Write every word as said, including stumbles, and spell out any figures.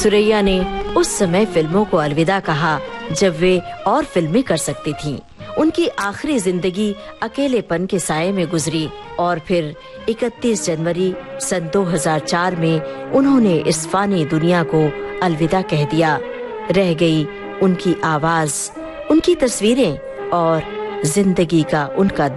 सुरैया ने उस समय फिल्मों को अलविदा कहा जब वे और फिल्में कर सकती थीं। उनकी आखिरी जिंदगी अकेलेपन के साए में गुजरी और फिर इकतीस जनवरी सन दो हज़ार चार में उन्होंने इस फानी दुनिया को अलविदा कह दिया। रह गई उनकी आवाज, उनकी तस्वीरें और जिंदगी का उनका